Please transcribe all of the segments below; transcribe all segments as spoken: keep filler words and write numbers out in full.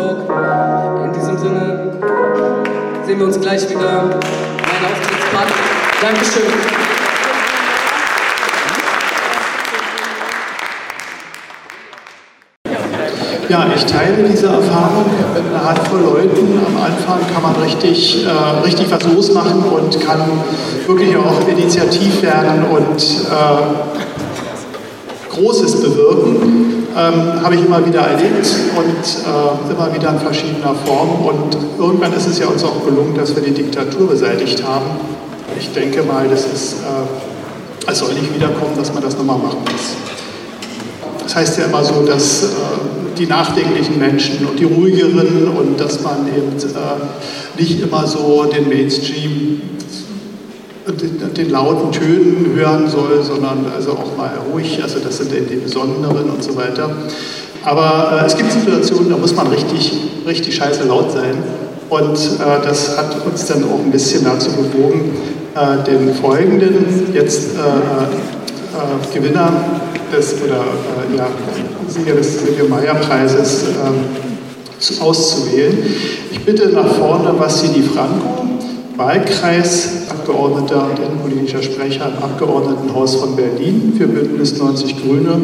Talk. In diesem Sinne sehen wir uns gleich wieder. Mein Auftrittspart. Dankeschön. Ja, ich teile diese Erfahrung mit einer Handvoll Leuten. Am Anfang kann man richtig, äh, richtig was losmachen und kann wirklich auch initiativ werden und äh, Großes bewirken. Ähm, habe ich immer wieder erlebt und äh, immer wieder in verschiedener Form. Und irgendwann ist es ja uns auch gelungen, dass wir die Diktatur beseitigt haben. Ich denke mal, das ist, äh, es soll nicht wiederkommen, dass man das nochmal machen muss. Das heißt ja immer so, dass äh, die nachdenklichen Menschen und die ruhigeren und dass man eben äh, nicht immer so den Mainstream, den, den lauten Tönen hören soll, sondern also auch mal ruhig, also das sind eben die Besonderen und so weiter. Aber äh, es gibt Situationen, da muss man richtig, richtig scheiße laut sein und äh, das hat uns dann auch ein bisschen dazu bewogen, äh, den folgenden jetzt äh, äh, Gewinner des, oder äh, ja, Sieger des Silvio-Meyer-Preises äh, auszuwählen. Ich bitte nach vorne Vassili Franco, Wahlkreisabgeordneter und innenpolitischer Sprecher im Abgeordnetenhaus von Berlin für Bündnis neunzig Grüne.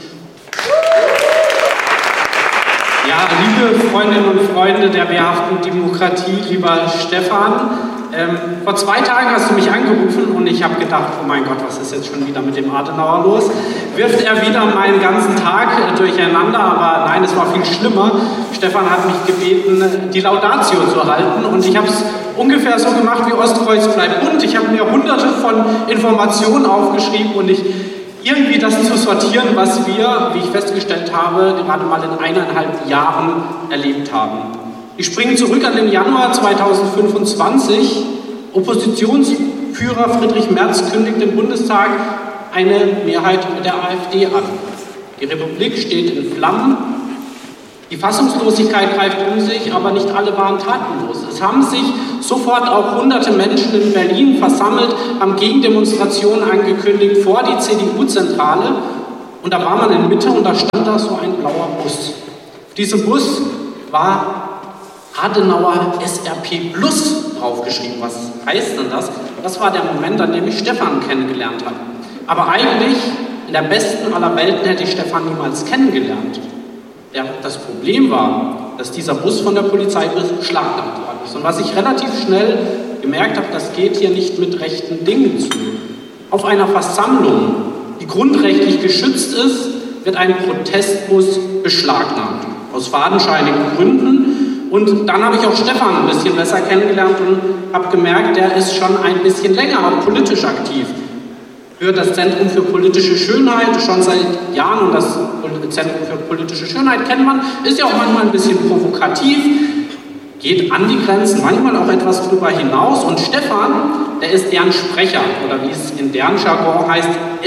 Ja, liebe Freundinnen und Freunde der wehrhaften Demokratie, lieber Stefan, ähm, vor zwei Tagen hast du mich angerufen und ich habe gedacht, oh mein Gott, was ist jetzt schon wieder mit dem Adenauer los? Wirft er wieder meinen ganzen Tag äh, durcheinander? Aber nein, es war viel schlimmer. Stefan hat mich gebeten, die Laudatio zu halten und ich habe es ungefähr so gemacht wie Ostkreuz bleibt bunt. Ich habe mir hunderte von Informationen aufgeschrieben und ich irgendwie das zu sortieren, was wir, wie ich festgestellt habe, gerade mal in eineinhalb Jahren erlebt haben. Ich springe zurück an den Januar zweitausendfünfundzwanzig. Oppositionsführer Friedrich Merz kündigt im Bundestag eine Mehrheit mit der AfD an. Die Republik steht in Flammen. Die Fassungslosigkeit greift um sich, aber nicht alle waren tatenlos. Es haben sich sofort auch hunderte Menschen in Berlin versammelt, haben Gegendemonstrationen angekündigt vor die C D U-Zentrale. Und da war man in Mitte und da stand da so ein blauer Bus. Auf diesem Bus war Adenauer S R P Plus draufgeschrieben. Was heißt denn das? Das war der Moment, an dem ich Stefan kennengelernt habe. Aber eigentlich, in der besten aller Welten, hätte ich Stefan niemals kennengelernt. Der, das Problem war, dass dieser Bus von der Polizei beschlagnahmt worden ist. Und was ich relativ schnell gemerkt habe, das geht hier nicht mit rechten Dingen zu. Auf einer Versammlung, die grundrechtlich geschützt ist, wird ein Protestbus beschlagnahmt. Aus fadenscheinigen Gründen. Und dann habe ich auch Stefan ein bisschen besser kennengelernt und habe gemerkt, der ist schon ein bisschen länger auch politisch aktiv. Für das Zentrum für politische Schönheit schon seit Jahren, und das Zentrum für politische Schönheit kennt man, ist ja auch manchmal ein bisschen provokativ, geht an die Grenzen, manchmal auch etwas drüber hinaus. Und Stefan, der ist deren Sprecher, oder wie es in deren Jargon heißt,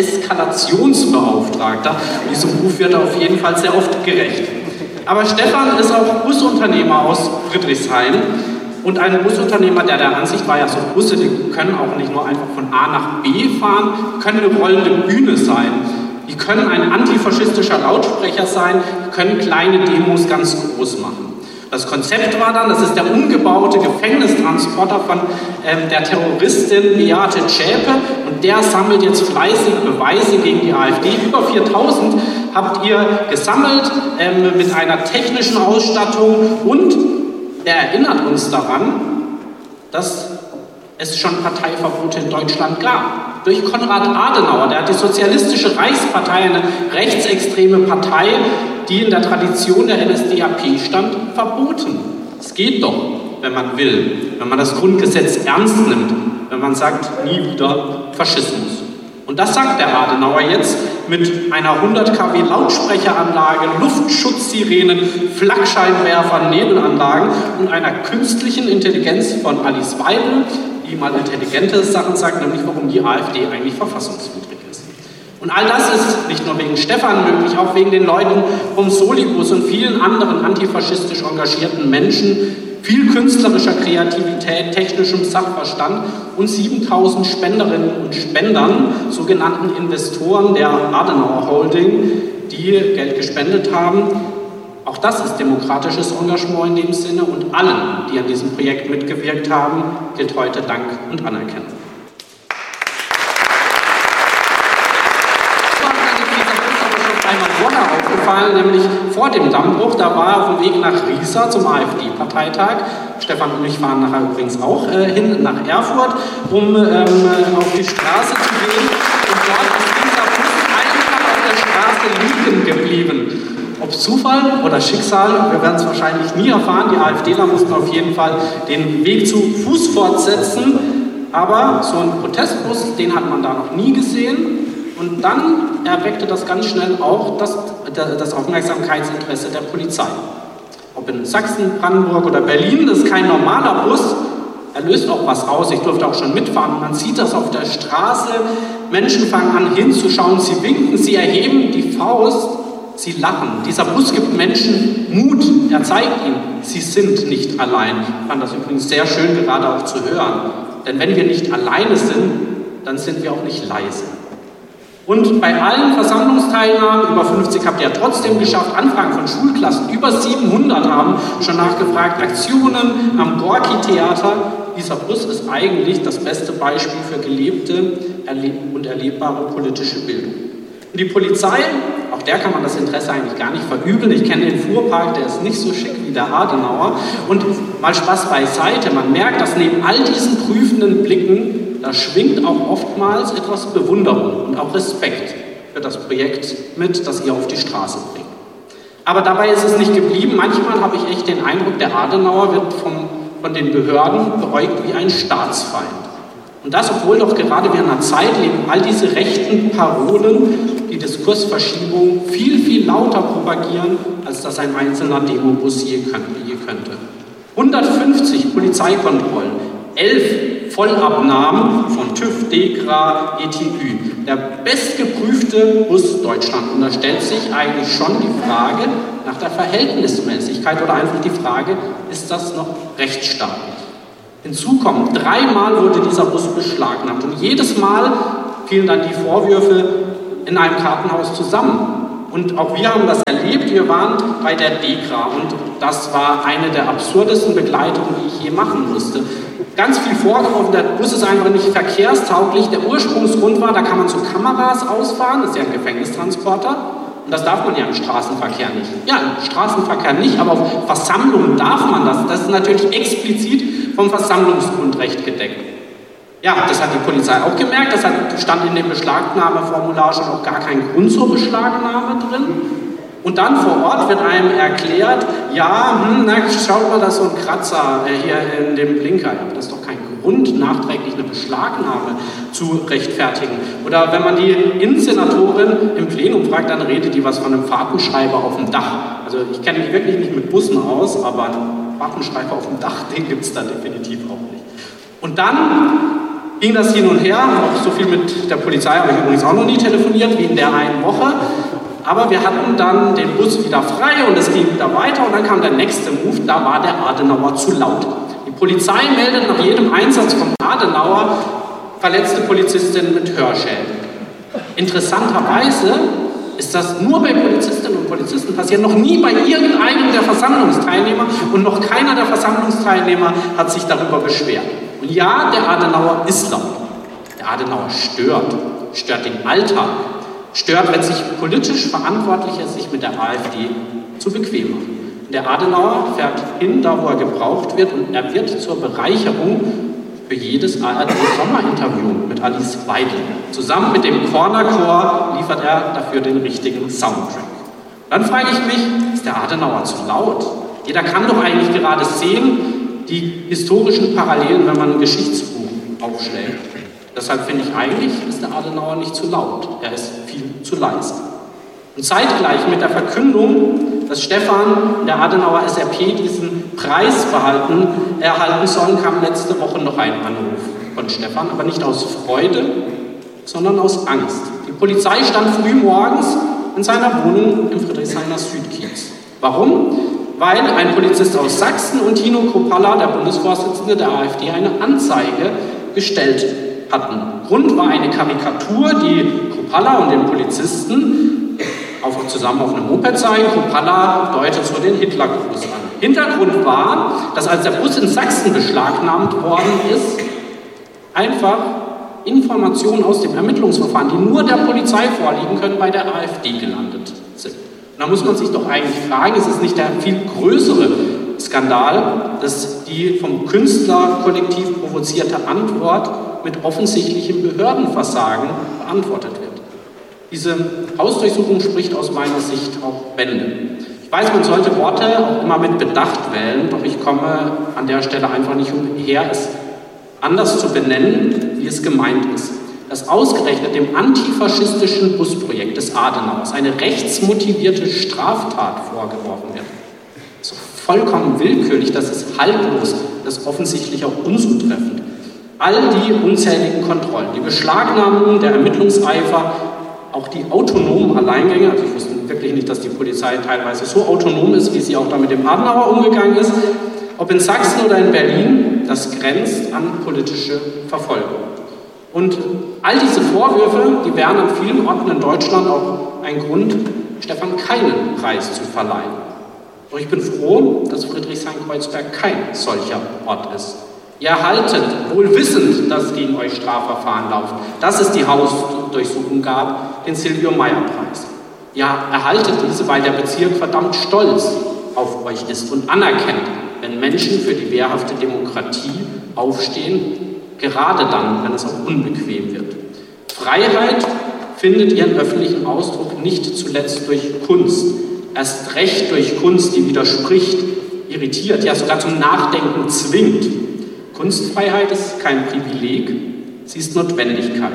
Eskalationsbeauftragter. Diesem Ruf wird er auf jeden Fall sehr oft gerecht. Aber Stefan ist auch Busunternehmer aus Friedrichshain und ein Busunternehmer, der der Ansicht war, ja, so Busse, die können auch nicht nur einfach von A nach B fahren, können eine rollende Bühne sein, die können ein antifaschistischer Lautsprecher sein, die können kleine Demos ganz groß machen. Das Konzept war dann, das ist der umgebaute Gefängnistransporter von ähm, der Terroristin Beate Zschäpe und der sammelt jetzt fleißig Beweise gegen die AfD. Über viertausend habt ihr gesammelt ähm, mit einer technischen Ausstattung und der erinnert uns daran, dass es schon Parteiverbote in Deutschland gab. Durch Konrad Adenauer, der hat die Sozialistische Reichspartei, eine rechtsextreme Partei, die in der Tradition der N S D A P stand, verboten. Es geht doch, wenn man will, wenn man das Grundgesetz ernst nimmt, wenn man sagt, nie wieder Faschismus. Und das sagt der Adenauer jetzt mit einer hundert Kilowatt Lautsprecheranlage, Luftschutzsirenen, Flakscheinwerfern, Nebenanlagen und einer künstlichen Intelligenz von Alice Weidel, die mal intelligente Sachen sagt, nämlich warum die AfD eigentlich verfassungswidrig ist. Und all das ist nicht nur wegen Stefan möglich, auch wegen den Leuten vom Solibus und vielen anderen antifaschistisch engagierten Menschen, viel künstlerischer Kreativität, technischem Sachverstand und siebentausend Spenderinnen und Spendern, sogenannten Investoren der Adenauer Holding, die Geld gespendet haben. Auch das ist demokratisches Engagement in dem Sinne und allen, die an diesem Projekt mitgewirkt haben, gilt heute Dank und Anerkennung. Einmal vorher aufgefallen, nämlich vor dem Dammbruch, da war er auf dem Weg nach Riesa zum AfD-Parteitag. Stefan und ich fahren nachher übrigens auch äh, hin nach Erfurt, um ähm, auf die Straße zu gehen. Und dort ist dieser Bus einfach auf der Straße liegen geblieben. Ob Zufall oder Schicksal, wir werden es wahrscheinlich nie erfahren. Die AfDler mussten auf jeden Fall den Weg zu Fuß fortsetzen. Aber so ein Protestbus, den hat man da noch nie gesehen. Und dann erweckte das ganz schnell auch das, das Aufmerksamkeitsinteresse der Polizei. Ob in Sachsen, Brandenburg oder Berlin, das ist kein normaler Bus, er löst auch was aus. Ich durfte auch schon mitfahren. Man sieht das auf der Straße, Menschen fangen an hinzuschauen, sie winken, sie erheben die Faust, sie lachen. Dieser Bus gibt Menschen Mut, er zeigt ihnen, sie sind nicht allein. Ich fand das übrigens sehr schön, gerade auch zu hören. Denn wenn wir nicht alleine sind, dann sind wir auch nicht leise. Und bei allen Versammlungsteilnahmen, über fünfzig habt ihr ja trotzdem geschafft, Anfragen von Schulklassen, über siebenhundert haben schon nachgefragt, Aktionen am Gorki-Theater. Dieser Bus ist eigentlich das beste Beispiel für gelebte und erlebbare politische Bildung. Und die Polizei, auch der kann man das Interesse eigentlich gar nicht verübeln. Ich kenne den Fuhrpark, der ist nicht so schick wie der Adenauer. Und mal Spaß beiseite, man merkt, dass neben all diesen prüfenden Blicken da schwingt auch oftmals etwas Bewunderung und auch Respekt für das Projekt mit, das ihr auf die Straße bringt. Aber dabei ist es nicht geblieben. Manchmal habe ich echt den Eindruck, der Adenauer wird vom, von den Behörden beäugt wie ein Staatsfeind. Und das, obwohl doch gerade wir in einer Zeit leben, all diese rechten Parolen, die Diskursverschiebung viel, viel lauter propagieren, als das ein einzelner Demobus je könnte. hundertfünfzig Polizeikontrollen, elf Vollabnahmen von TÜV, DEKRA, E T Ü. Der bestgeprüfte Bus Deutschland. Und da stellt sich eigentlich schon die Frage nach der Verhältnismäßigkeit oder einfach die Frage, ist das noch rechtsstaatlich? Hinzu kommt, dreimal wurde dieser Bus beschlagnahmt und jedes Mal fielen dann die Vorwürfe in einem Kartenhaus zusammen. Und auch wir haben das erlebt, wir waren bei der DEKRA und das war eine der absurdesten Begleitungen, die ich je machen musste. Ganz viel vorgeworfen, der Bus ist einfach nicht verkehrstauglich. Der Ursprungsgrund war, da kann man so Kameras ausfahren, das ist ja ein Gefängnistransporter. Und das darf man ja im Straßenverkehr nicht. Ja, im Straßenverkehr nicht, aber auf Versammlungen darf man das. Das ist natürlich explizit vom Versammlungsgrundrecht gedeckt. Ja, das hat die Polizei auch gemerkt. Das hat, stand in dem Beschlagnahmeformular schon auch gar kein Grund zur Beschlagnahme drin. Und dann vor Ort wird einem erklärt, ja, hm, na, schaut mal, da ist so ein Kratzer hier in dem Blinker. Ja, das ist doch kein Grund, nachträglich eine Beschlagnahme zu rechtfertigen. Oder wenn man die Innensenatorin im Plenum fragt, dann redet die was von einem Fahrtenschreiber auf dem Dach. Also ich kenne mich wirklich nicht mit Bussen aus, aber einen Fahrtenschreiber auf dem Dach, den gibt es da definitiv auch nicht. Und dann ging das hin und her, auch so viel mit der Polizei habe ich übrigens auch noch nie telefoniert, wie in der einen Woche. Aber wir hatten dann den Bus wieder frei und es ging wieder weiter und dann kam der nächste Move, da war der Adenauer zu laut. Die Polizei meldet nach jedem Einsatz vom Adenauer verletzte Polizistinnen mit Hörschäden. Interessanterweise ist das nur bei Polizistinnen und Polizisten passiert, noch nie bei irgendeinem der Versammlungsteilnehmer und noch keiner der Versammlungsteilnehmer hat sich darüber beschwert. Und ja, der Adenauer ist laut. Der Adenauer stört, stört den Alltag. Stört, wenn sich politisch Verantwortliche sich mit der AfD zu bequem machen. Der Adenauer fährt hin, da wo er gebraucht wird, und er wird zur Bereicherung für jedes A R D-Sommerinterview mit Alice Weidel. Zusammen mit dem Corner-Chor liefert er dafür den richtigen Soundtrack. Dann frage ich mich, ist der Adenauer zu laut? Jeder kann doch eigentlich gerade sehen, die historischen Parallelen, wenn man ein Geschichtsbuch aufschlägt. Deshalb finde ich eigentlich, ist der Adenauer nicht zu laut, er ist viel zu leise. Und zeitgleich mit der Verkündung, dass Stefan und der Adenauer S R P diesen Preis behalten, erhalten sollen, kam letzte Woche noch ein Anruf von Stefan, aber nicht aus Freude, sondern aus Angst. Die Polizei stand früh morgens in seiner Wohnung im Friedrichshainer Südkiez. Warum? Weil ein Polizist aus Sachsen und Tino Kruppalla, der Bundesvorsitzende der AfD, eine Anzeige gestellt hatten. Grund war eine Karikatur, die Kruppalla und den Polizisten auf, zusammen auf einem Moped sein, Coppola deutet so den Hitlergruß an. Hintergrund war, dass als der Bus in Sachsen beschlagnahmt worden ist, einfach Informationen aus dem Ermittlungsverfahren, die nur der Polizei vorliegen können, bei der AfD gelandet sind. Und da muss man sich doch eigentlich fragen, ist es nicht der viel größere Skandal, dass die vom Künstlerkollektiv provozierte Antwort mit offensichtlichem Behördenversagen beantwortet wird. Diese Hausdurchsuchung spricht aus meiner Sicht auch Bände. Ich weiß, man sollte Worte auch immer mit Bedacht wählen, doch ich komme an der Stelle einfach nicht umher, es anders zu benennen, wie es gemeint ist. Dass ausgerechnet dem antifaschistischen Busprojekt des Adenauers eine rechtsmotivierte Straftat vorgeworfen wird. Das ist vollkommen willkürlich, das ist haltlos, das ist offensichtlich auch unzutreffend. All die unzähligen Kontrollen, die Beschlagnahmung, der Ermittlungseifer, auch die autonomen Alleingänge, also ich wusste wirklich nicht, dass die Polizei teilweise so autonom ist, wie sie auch da mit dem Adenauer umgegangen ist, ob in Sachsen oder in Berlin, das grenzt an politische Verfolgung. Und all diese Vorwürfe, die wären an vielen Orten in Deutschland auch ein Grund, Stefan keinen Preis zu verleihen. Doch ich bin froh, dass Friedrichshain-Kreuzberg kein solcher Ort ist. Ihr erhaltet, wohl wissend, dass gegen euch Strafverfahren laufen, dass es die Hausdurchsuchung gab, den Silvio-Meyer-Preis. Ja, erhaltet diese, weil der Bezirk verdammt stolz auf euch ist und anerkennt, wenn Menschen für die wehrhafte Demokratie aufstehen, gerade dann, wenn es auch unbequem wird. Freiheit findet ihren öffentlichen Ausdruck nicht zuletzt durch Kunst, erst recht durch Kunst, die widerspricht, irritiert, ja sogar zum Nachdenken zwingt. Kunstfreiheit ist kein Privileg, sie ist Notwendigkeit.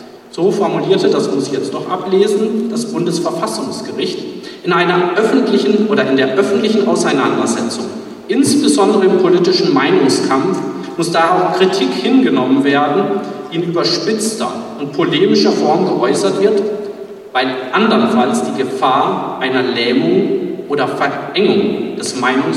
So formulierte, das muss ich jetzt doch ablesen, das Bundesverfassungsgericht in einer öffentlichen oder in der öffentlichen Auseinandersetzung, insbesondere im politischen Meinungskampf, muss daher auch Kritik hingenommen werden, die in überspitzter und polemischer Form geäußert wird, weil andernfalls die Gefahr einer Lähmung oder Verengung des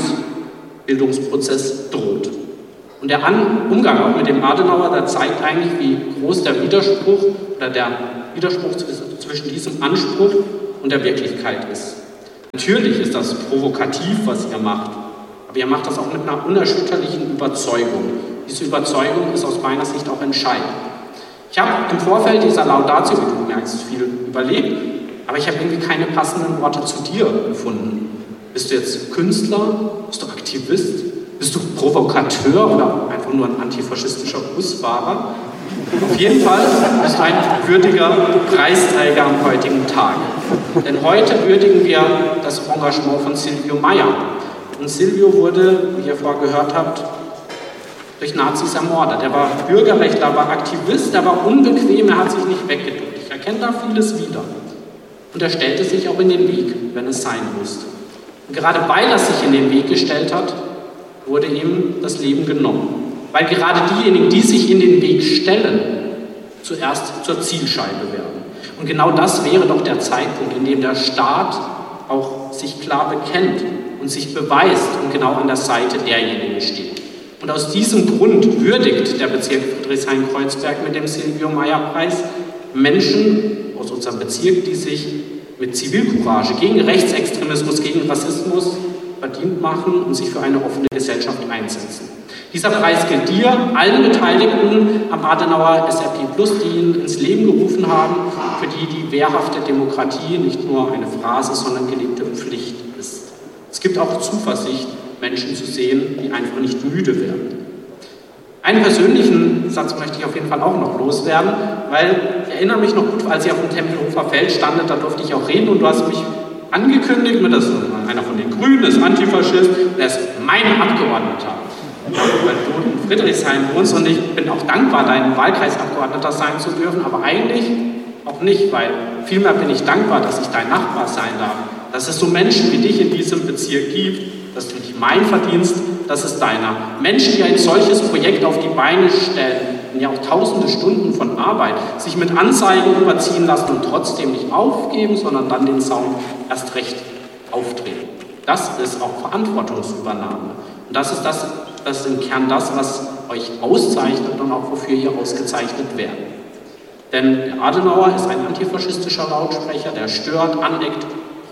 Meinungsbildungsprozesses droht. Und der Umgang auch mit dem Adenauer, der zeigt eigentlich, wie groß der Widerspruch oder der Widerspruch zwischen diesem Anspruch und der Wirklichkeit ist. Natürlich ist das provokativ, was ihr macht, aber ihr macht das auch mit einer unerschütterlichen Überzeugung. Diese Überzeugung ist aus meiner Sicht auch entscheidend. Ich habe im Vorfeld dieser Laudatio, wie du merkst, viel überlegt, aber ich habe irgendwie keine passenden Worte zu dir gefunden. Bist du jetzt Künstler? Bist du Aktivist? Bist du Provokateur oder einfach nur ein antifaschistischer Busfahrer? Auf jeden Fall bist du ein würdiger Preisträger am heutigen Tag. Denn heute würdigen wir das Engagement von Silvio Meyer. Und Silvio wurde, wie ihr vorher gehört habt, durch Nazis ermordet. Er war Bürgerrechtler, er war Aktivist, er war unbequem, er hat sich nicht weggeduckt. Ich erkenne da vieles wieder. Und er stellte sich auch in den Weg, wenn es sein musste. Und gerade weil er sich in den Weg gestellt hat, wurde ihm das Leben genommen. Weil gerade diejenigen, die sich in den Weg stellen, zuerst zur Zielscheibe werden. Und genau das wäre doch der Zeitpunkt, in dem der Staat auch sich klar bekennt und sich beweist und genau an der Seite derjenigen steht. Und aus diesem Grund würdigt der Bezirk Friedrichshain-Kreuzberg mit dem Silvio-Meyer-Preis Menschen aus unserem Bezirk, die sich mit Zivilcourage gegen Rechtsextremismus, gegen Rassismus verdient machen und sich für eine offene Gesellschaft einsetzen. Dieser Preis gilt dir, allen Beteiligten am Adenauer S R P Plus, die ihn ins Leben gerufen haben, für die die wehrhafte Demokratie nicht nur eine Phrase, sondern gelebte Pflicht ist. Es gibt auch Zuversicht, Menschen zu sehen, die einfach nicht müde werden. Einen persönlichen Satz möchte ich auf jeden Fall auch noch loswerden, weil ich erinnere mich noch gut, als ihr auf dem Tempelhofer Feld standet, da durfte ich auch reden und du hast mich angekündigt, mit das einer von den Grünen ist Antifaschist, der ist mein Abgeordneter. Weil du in Friedrichshain wohnst und ich bin auch dankbar, dein Wahlkreisabgeordneter sein zu dürfen, aber eigentlich auch nicht, weil vielmehr bin ich dankbar, dass ich dein Nachbar sein darf. Dass es so Menschen wie dich in diesem Bezirk gibt, das ist nicht mein Verdienst, das ist deiner. Menschen, die ein solches Projekt auf die Beine stellen, und ja auch tausende Stunden von Arbeit, sich mit Anzeigen überziehen lassen und trotzdem nicht aufgeben, sondern dann den Zaun erst recht auftreten. Das ist auch Verantwortungsübernahme. Und das ist, das, das ist im Kern das, was euch auszeichnet und auch wofür ihr ausgezeichnet werdet. Denn der Adenauer ist ein antifaschistischer Lautsprecher, der stört, aneckt,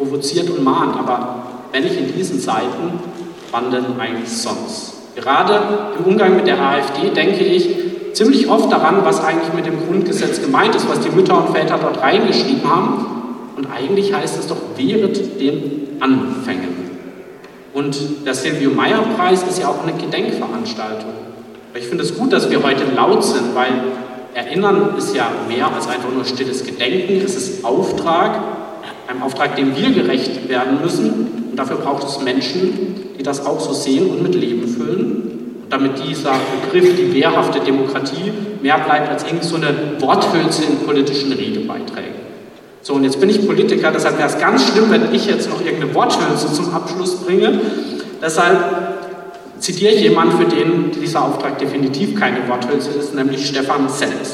provoziert und mahnt, aber wenn nicht in diesen Zeiten, wann denn eigentlich sonst? Gerade im Umgang mit der AfD denke ich ziemlich oft daran, was eigentlich mit dem Grundgesetz gemeint ist, was die Mütter und Väter dort reingeschrieben haben. Und eigentlich heißt es doch, wehret den Anfängen. Und der Silvio-Meyer-Preis ist ja auch eine Gedenkveranstaltung. Ich finde es gut, dass wir heute laut sind, weil Erinnern ist ja mehr als einfach nur stilles Gedenken. Es ist Auftrag, einem Auftrag, dem wir gerecht werden müssen. Und dafür braucht es Menschen, die das auch so sehen und mit Leben füllen. Und damit dieser Begriff, die wehrhafte Demokratie, mehr bleibt als irgend so eine Worthülse in politischen Redebeiträgen. So, und jetzt bin ich Politiker, deshalb wäre es ganz schlimm, wenn ich jetzt noch irgendeine Worthülse zum Abschluss bringe. Deshalb zitiere ich jemanden, für den dieser Auftrag definitiv keine Worthülse ist, nämlich Stefan selbst.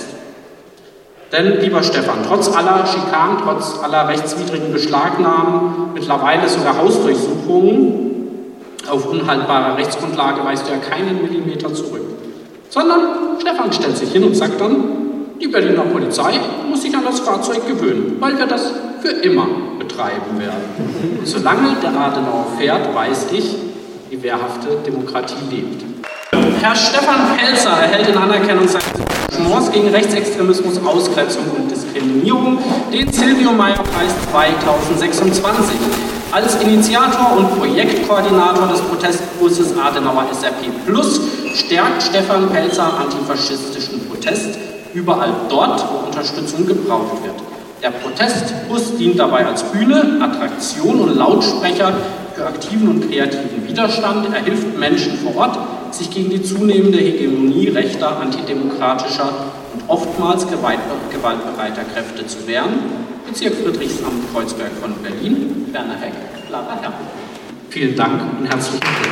Denn, lieber Stefan, trotz aller Schikanen, trotz aller rechtswidrigen Beschlagnahmen, mittlerweile sogar Hausdurchsuchungen auf unhaltbarer Rechtsgrundlage, weist du ja keinen Millimeter zurück. Sondern Stefan stellt sich hin und sagt dann, die Berliner Polizei muss sich an das Fahrzeug gewöhnen, weil wir das für immer betreiben werden. Und solange der Adenauer fährt, weiß ich, die wehrhafte Demokratie lebt. Herr Stefan Pelzer erhält in Anerkennung seines Engagements gegen Rechtsextremismus, Ausgrenzung und Diskriminierung den Silvio-Meyer-Preis zweitausendsechsundzwanzig. Als Initiator und Projektkoordinator des Protestbusses Adenauer S R P Plus stärkt Stefan Pelzer antifaschistischen Protest überall dort, wo Unterstützung gebraucht wird. Der Protestbus dient dabei als Bühne, Attraktion und Lautsprecher für aktiven und kreativen Widerstand. Er hilft Menschen vor Ort, sich gegen die zunehmende Hegemonie rechter, antidemokratischer und oftmals gewaltbereiter Kräfte zu wehren. Bezirk Friedrichsamt Kreuzberg von Berlin, Werner Heck, Lara Herrmann. Vielen Dank und herzlichen Glückwunsch.